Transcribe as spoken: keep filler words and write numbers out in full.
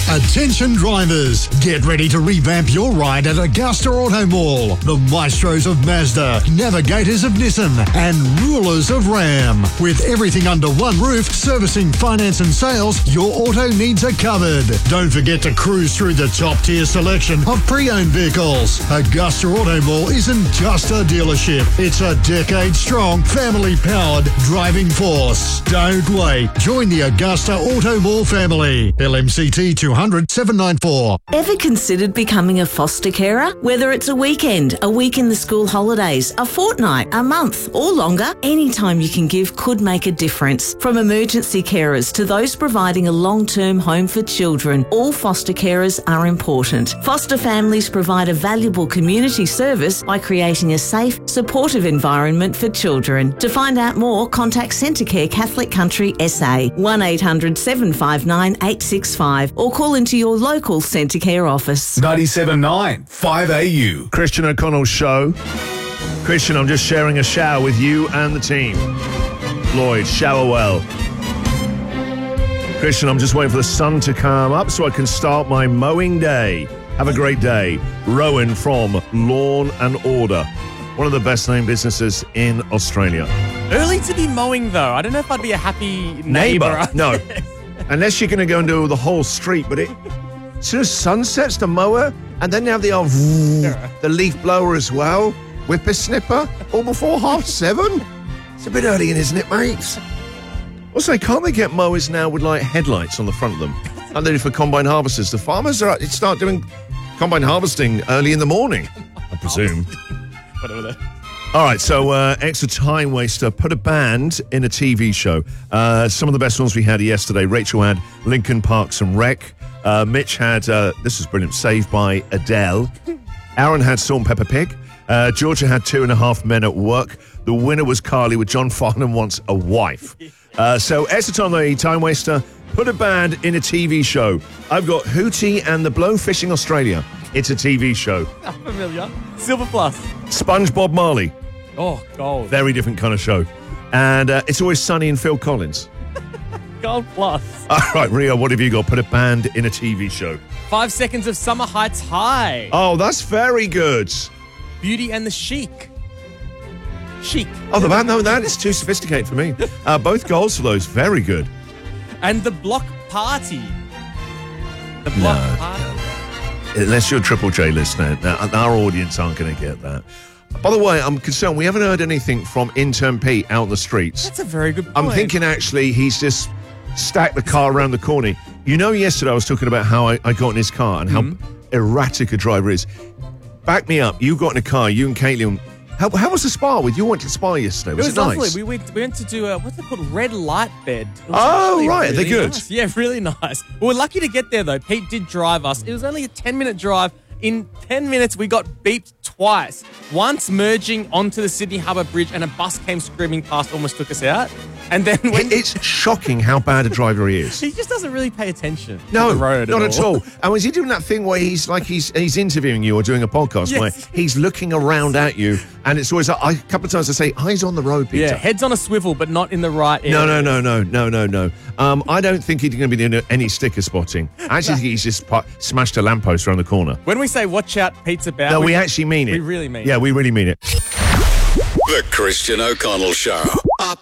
Attention drivers, get ready to revamp your ride at Augusta Auto Mall. The maestros of Mazda, navigators of Nissan, and rulers of Ram. With everything under one roof, servicing, finance and sales, your auto needs are covered. Don't forget to cruise through the top-tier selection of pre-owned vehicles. Augusta Auto Mall isn't just a dealership. It's a decade-strong, family-powered driving force. Don't wait. Join the Augusta Auto Mall family. L M C T two hundred, seven nine four. Ever considered becoming a foster carer? Whether it's a weekend, a week in the school holidays, a fortnight, a month, or longer, any time you can give could make a difference. From emergency carers to those providing a long-term home for children, all foster carers are important. Foster families provide a valuable community service by creating a safe, supportive environment for children. To find out more, contact Centrecare Catholic Country S A, one eight hundred, seven five nine, eight six five, or call into your local Centrecare office. ninety-seven point nine, five A U. Christian O'Connell Show. Christian, I'm just sharing a shower with you and the team. Lloyd, shower well. Christian, I'm just waiting for the sun to come up so I can start my mowing day. Have a great day. Rowan from Lawn and Order. One of the best named businesses in Australia. Early to be mowing, though. I don't know if I'd be a happy neighbour. Neighbour? No. Unless you're going to go and do the whole street, but it... As soon as sun sets, the mower, and then you have the old... the leaf blower as well. Whipper snipper. All before half seven. It's a bit early, isn't it, mates? Also, can't they get mowers now with, like, headlights on the front of them? And they do for combine harvesters. The farmers are start doing combine harvesting early in the morning, I presume. Whatever that. All right, so uh, extra time waster. Put a band in a T V show. Uh, some of the best ones we had yesterday. Rachel had Linkin Parks and Wreck. Uh, Mitch had, uh, this was brilliant, Saved by Adele. Aaron had Salt and Pepper Pig. Uh, Georgia had Two and a Half Men at Work. The winner was Carly with John Farnham Wants a Wife. Uh, so extra time, the time waster. Put a band in a T V show. I've got Hootie and the Blowfishing Australia. It's a T V show. I'm familiar. Silver Plus. SpongeBob Marley. Oh, gold. Very different kind of show. And uh, It's Always Sunny in Phil Collins. Gold Plus. All right, Rio, what have you got? Put a band in a T V show. Five Seconds of Summer Heights High. Oh, that's very good. Beauty and the Chic. Chic. Oh, the band, no, that is too sophisticated for me. Uh, both goals for those, very good. And The Block Party. The Block No, Party. no. Unless you're a Triple J listener, now, our audience aren't going to get that. By the way, I'm concerned we haven't heard anything from Intern Pete out in the streets. That's a very good point. I'm thinking actually he's just stacked the car around the corner. You know, yesterday I was talking about how I, I got in his car and how mm-hmm. erratic a driver is. Back me up. You got in a car, you and Caitlin. How, how was the spa with you? Went to spa yesterday. Was it was it lovely. nice? We went, we went to do a, what's it called? Red light bed. Oh, right. Really They're good. Nice. Yeah, really nice. We were lucky to get there, though. Pete did drive us. It was only a ten-minute drive. In ten minutes, we got beeped twice. Once merging onto the Sydney Harbour Bridge and a bus came screaming past, almost took us out. And then when It's shocking how bad a driver he is. he just doesn't really pay attention No, to the road not at at all. all. And was he doing that thing where he's like he's he's interviewing you or doing a podcast Yes. where he's looking around at you and it's always like, I, a couple of times I say, eyes on the road, Peter. Yeah, head's on a swivel, but not in the right area. No, no, no, no, no, no, no. Um, I don't think he's going to be doing any sticker spotting. I actually think he's just pu- smashed a lamppost around the corner. When we say watch out, Pete's about. No, we, we actually mean it. We really mean yeah, it. we really mean it. The Christian O'Connell Show.